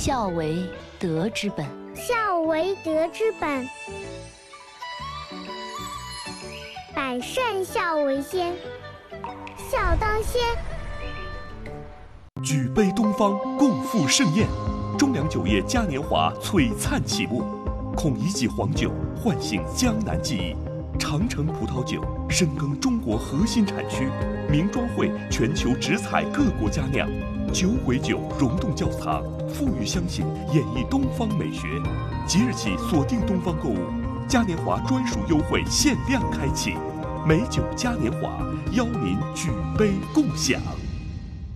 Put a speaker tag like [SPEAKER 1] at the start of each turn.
[SPEAKER 1] 孝为德之本。
[SPEAKER 2] 孝为德之本，百善孝为先，孝当先。
[SPEAKER 3] 举杯东方，共赴盛宴。中粮酒业嘉年华璀璨启幕，孔乙己黄酒唤醒江南记忆，长城葡萄酒深耕中国核心产区，名庄会全球直采各国佳酿，酒鬼酒溶洞窖藏，富裕相信，演绎东方美学。即日起锁定东方购物，嘉年华专属优惠限量开启，美酒嘉年华，邀您举杯共享。